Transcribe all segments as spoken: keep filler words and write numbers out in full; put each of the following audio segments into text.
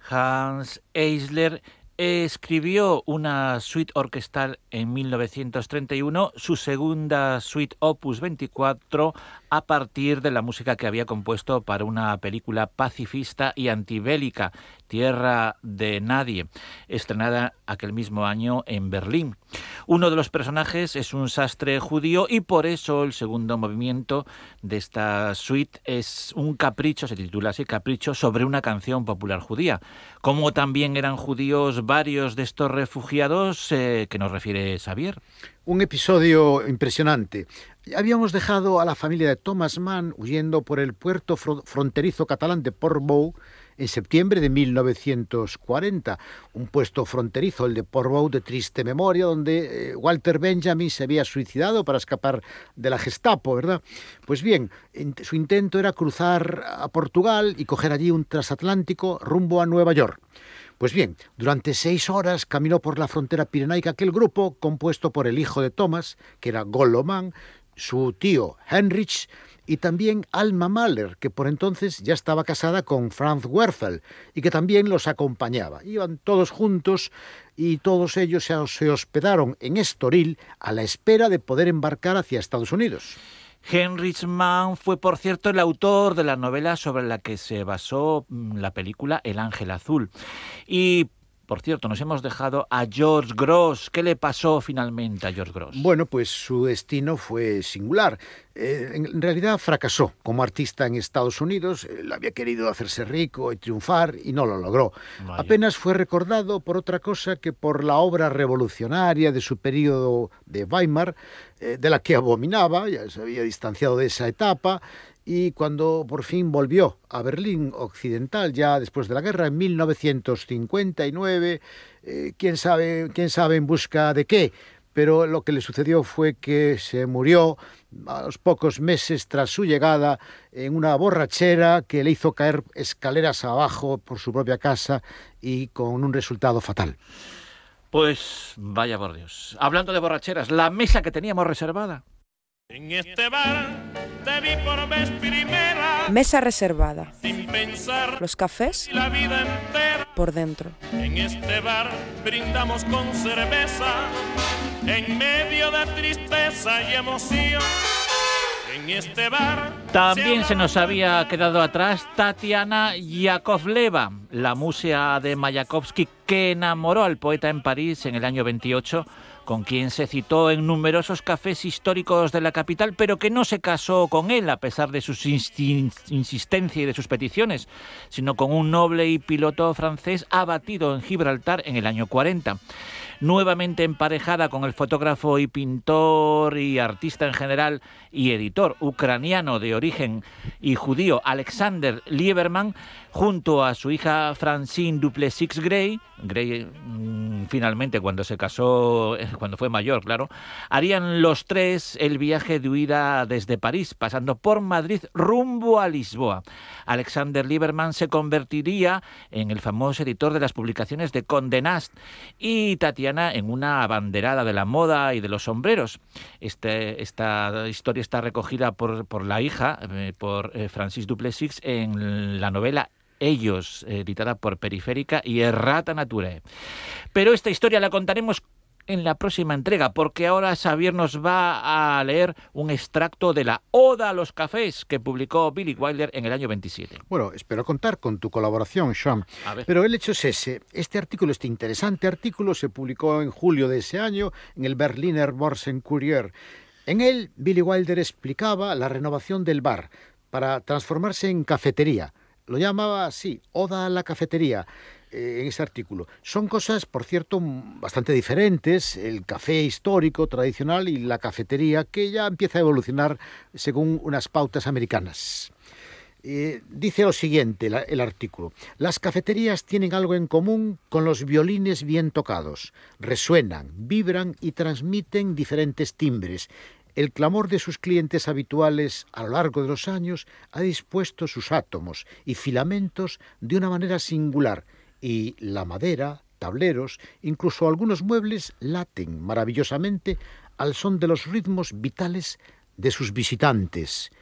Hans Eisler escribió una suite orquestal en mil novecientos treinta y uno, su segunda suite opus veinticuatro, a partir de la música que había compuesto para una película pacifista y antibélica, Tierra de Nadie, estrenada aquel mismo año en Berlín. Uno de los personajes es un sastre judío y por eso el segundo movimiento de esta suite es un capricho, se titula así, Capricho sobre una canción popular judía. Como también eran judíos varios de estos refugiados, eh, que nos refiere Xavier. Un episodio impresionante. Habíamos dejado a la familia de Thomas Mann huyendo por el puerto fronterizo catalán de Portbou en septiembre de mil novecientos cuarenta, un puesto fronterizo, el de Portbou, de triste memoria, donde eh, Walter Benjamin se había suicidado para escapar de la Gestapo, ¿verdad? Pues bien, su intento era cruzar a Portugal y coger allí un transatlántico rumbo a Nueva York. Pues bien, durante seis horas caminó por la frontera pirenaica aquel grupo compuesto por el hijo de Thomas, que era Gollo Mann, su tío Heinrich y también Alma Mahler, que por entonces ya estaba casada con Franz Werfel y que también los acompañaba. Iban todos juntos y todos ellos se hospedaron en Estoril a la espera de poder embarcar hacia Estados Unidos. Heinrich Mann fue, por cierto, el autor de la novela sobre la que se basó la película El Ángel Azul. Y, por cierto, nos hemos dejado a George Grosz. ¿Qué le pasó finalmente a George Grosz? Bueno, pues su destino fue singular. Eh, en realidad fracasó como artista en Estados Unidos. Él había querido hacerse rico y triunfar y no lo logró. Vaya. Apenas fue recordado por otra cosa que por la obra revolucionaria de su periodo de Weimar, eh, de la que abominaba, ya se había distanciado de esa etapa. Y cuando por fin volvió a Berlín Occidental, ya después de la guerra, en mil novecientos cincuenta y nueve, eh, quién sabe, quién sabe en busca de qué, pero lo que le sucedió fue que se murió a los pocos meses tras su llegada en una borrachera que le hizo caer escaleras abajo por su propia casa y con un resultado fatal. Pues vaya por Dios. Hablando de borracheras, la mesa que teníamos reservada. En este bar te vi por vez primera. Mesa reservada. Sin pensar. Los cafés. La vida entera. Por dentro. En este bar brindamos con cerveza. En medio de tristeza y emoción. En este bar. También se nos había quedado atrás Tatiana Yakovleva, la musa de Mayakovsky que enamoró al poeta en París en el año veintiocho, con quien se citó en numerosos cafés históricos de la capital, pero que no se casó con él a pesar de su insistencia y de sus peticiones, sino con un noble y piloto francés abatido en Gibraltar en el año cuarenta. Nuevamente emparejada con el fotógrafo y pintor y artista en general y editor ucraniano de origen y judío Alexander Lieberman, junto a su hija Francine Duplessis Gray, Gray mmm, finalmente cuando se casó, cuando fue mayor, claro, harían los tres el viaje de huida desde París, pasando por Madrid rumbo a Lisboa. Alexander Lieberman se convertiría en el famoso editor de las publicaciones de Condé Nast y Tatiana en una abanderada de la moda y de los sombreros. Este, esta historia está recogida por, por la hija, eh, por eh, Francis Duplessis, en la novela Ellos, editada por Periférica y Errata Naturae. Pero esta historia la contaremos en la próxima entrega, porque ahora Xavier nos va a leer un extracto de la Oda a los cafés que publicó Billy Wilder en el año veintisiete. Bueno, espero contar con tu colaboración, Sean. Pero el hecho es ese. Este artículo, este interesante artículo, se publicó en julio de ese año en el Berliner Börsenkurier. En él, Billy Wilder explicaba la renovación del bar para transformarse en cafetería. Lo llamaba así, Oda a la cafetería, eh, en ese artículo. Son cosas, por cierto, bastante diferentes, el café histórico, tradicional, y la cafetería, que ya empieza a evolucionar según unas pautas americanas. Eh, dice lo siguiente la, el artículo: las cafeterías tienen algo en común con los violines bien tocados. Resuenan, vibran y transmiten diferentes timbres. El clamor de sus clientes habituales a lo largo de los años ha dispuesto sus átomos y filamentos de una manera singular, y la madera, tableros, incluso algunos muebles laten maravillosamente al son de los ritmos vitales de sus visitantes.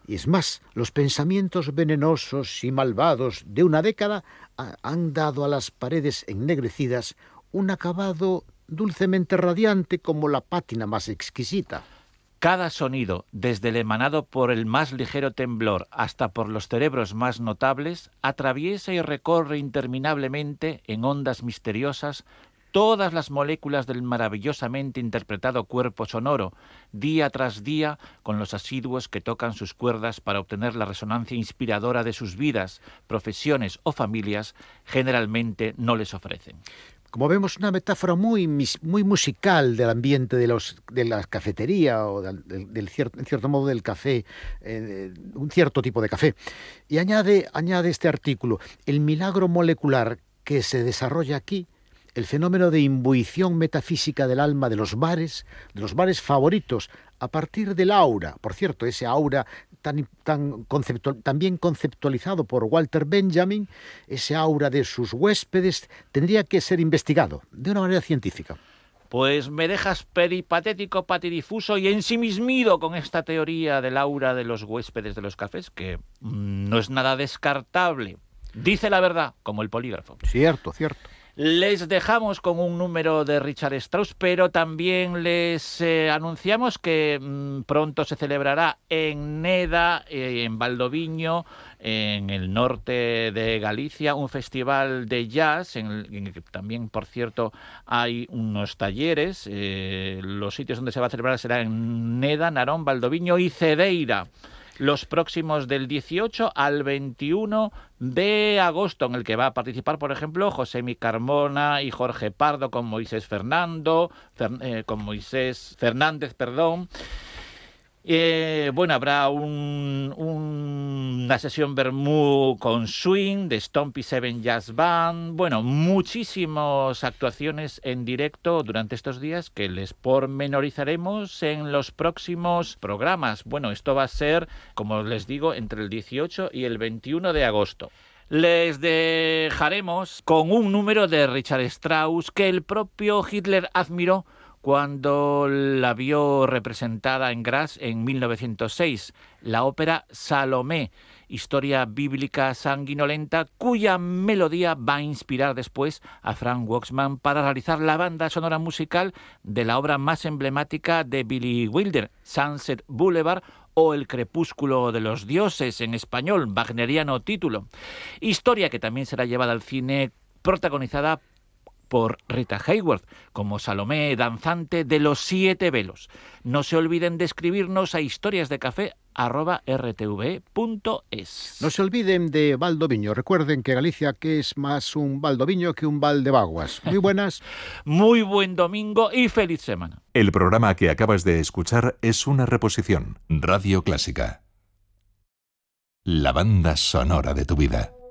Y es más, los pensamientos venenosos y malvados de una década han dado a las paredes ennegrecidas un acabado dulcemente radiante como la pátina más exquisita. Cada sonido, desde el emanado por el más ligero temblor hasta por los cerebros más notables, atraviesa y recorre interminablemente en ondas misteriosas todas las moléculas del maravillosamente interpretado cuerpo sonoro, día tras día, con los asiduos que tocan sus cuerdas para obtener la resonancia inspiradora de sus vidas, profesiones o familias, generalmente no les ofrecen. Como vemos, una metáfora muy, muy musical del ambiente de, los, de la cafetería o del, del, del cierto, en cierto modo del café, eh, un cierto tipo de café. Y añade, añade este artículo, el milagro molecular que se desarrolla aquí, el fenómeno de imbuición metafísica del alma de los bares, de los bares favoritos, a partir del aura, por cierto, ese aura tan, tan, conceptual, tan bien conceptualizado por Walter Benjamin, ese aura de sus huéspedes, tendría que ser investigado de una manera científica. Pues me dejas peripatético, patidifuso y ensimismido con esta teoría del aura de los huéspedes de los cafés, que mmm, no es nada descartable. Dice la verdad, como el polígrafo. Cierto, cierto. Les dejamos con un número de Richard Strauss, pero también les eh, anunciamos que mmm, pronto se celebrará en Neda, eh, en Valdoviño, en el norte de Galicia, un festival de jazz, en el, en el que también, por cierto, hay unos talleres. Eh, los sitios donde se va a celebrar será en Neda, Narón, Valdoviño y Cedeira. Los próximos del dieciocho al veintiuno de agosto, en el que va a participar, por ejemplo, Josemi Carmona y Jorge Pardo con Moisés Fernando, Fer, eh, con Moisés Fernández, perdón. Eh, bueno, habrá un, un, una sesión vermú con swing de Stompy Seven Jazz Band. Bueno, muchísimas actuaciones en directo durante estos días que les pormenorizaremos en los próximos programas. Bueno, esto va a ser, como les digo, entre el dieciocho y el veintiuno de agosto. Les dejaremos con un número de Richard Strauss que el propio Hitler admiró cuando la vio representada en Graz en mil novecientos seis, la ópera Salomé, historia bíblica sanguinolenta cuya melodía va a inspirar después a Frank Waxman para realizar la banda sonora musical de la obra más emblemática de Billy Wilder, Sunset Boulevard, o El crepúsculo de los dioses en español, wagneriano título. Historia que también será llevada al cine, protagonizada por Rita Hayworth, como Salomé danzante de los siete velos. No se olviden de escribirnos a historiasdecafé arroba r t v punto es. No se olviden de Valdoviño. Recuerden que Galicia que es más un Valdoviño que un Valdebaguas. Muy buenas. Muy buen domingo y feliz semana. El programa que acabas de escuchar es una reposición. Radio Clásica. La banda sonora de tu vida.